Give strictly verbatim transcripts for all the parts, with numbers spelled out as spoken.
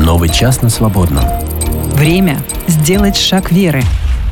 Новый час на свободном. Время сделать шаг веры.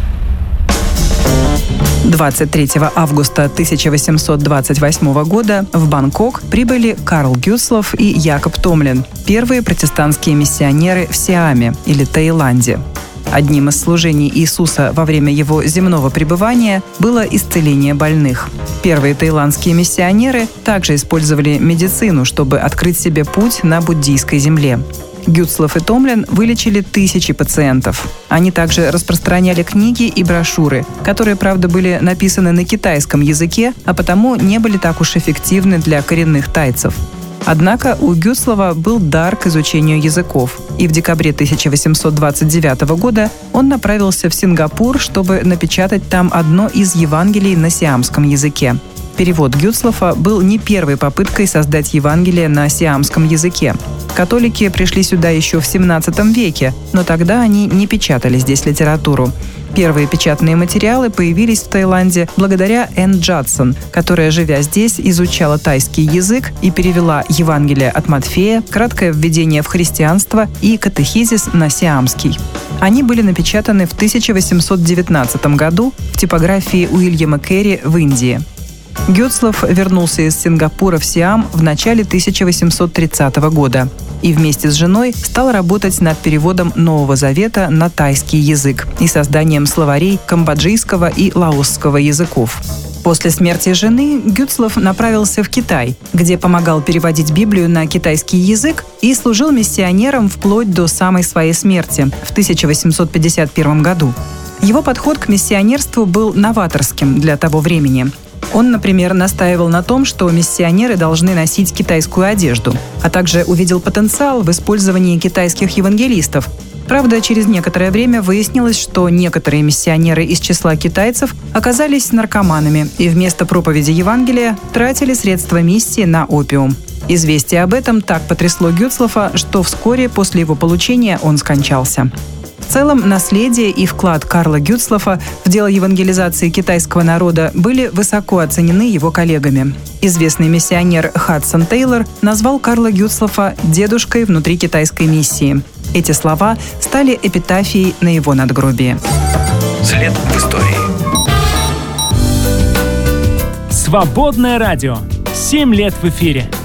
двадцать третьего августа тысяча восемьсот двадцать восьмого года в Бангкок прибыли Карл Гюцлов и Якоб Томлин, первые протестантские миссионеры в Сиаме или Таиланде. Одним из служений Иисуса во время его земного пребывания было исцеление больных. Первые таиландские миссионеры также использовали медицину, чтобы открыть себе путь на буддийской земле. Гюцлов и Томлин вылечили тысячи пациентов. Они также распространяли книги и брошюры, которые, правда, были написаны на китайском языке, а потому не были так уж эффективны для коренных тайцев. Однако у Гюцлова был дар к изучению языков, и в декабре тысяча восемьсот двадцать девятого года он направился в Сингапур, чтобы напечатать там одно из Евангелий на сиамском языке. Перевод Гюцлова был не первой попыткой создать Евангелие на сиамском языке. Католики пришли сюда еще в семнадцатом веке, но тогда они не печатали здесь литературу. Первые печатные материалы появились в Таиланде благодаря Энн Джадсон, которая, живя здесь, изучала тайский язык и перевела Евангелие от Матфея, краткое введение в христианство и катехизис на сиамский. Они были напечатаны в тысяча восемьсот девятнадцатом году в типографии Уильяма Керри в Индии. Гюцлов вернулся из Сингапура в Сиам в начале тысяча восемьсот тридцатого года и вместе с женой стал работать над переводом Нового Завета на тайский язык и созданием словарей камбоджийского и лаосского языков. После смерти жены Гюцлов направился в Китай, где помогал переводить Библию на китайский язык и служил миссионером вплоть до самой своей смерти в тысяча восемьсот пятьдесят первом году. Его подход к миссионерству был новаторским для того времени. Он, например, настаивал на том, что миссионеры должны носить китайскую одежду, а также увидел потенциал в использовании китайских евангелистов. Правда, через некоторое время выяснилось, что некоторые миссионеры из числа китайцев оказались наркоманами и вместо проповеди Евангелия тратили средства миссии на опиум. Известие об этом так потрясло Гюцлова, что вскоре после его получения он скончался. В целом, наследие и вклад Карла Гюцлова в дело евангелизации китайского народа были высоко оценены его коллегами. Известный миссионер Хадсон Тейлор назвал Карла Гюцлова «дедушкой внутри китайской миссии». Эти слова стали эпитафией на его надгробии. След в истории. Свободное радио. Семь лет в эфире.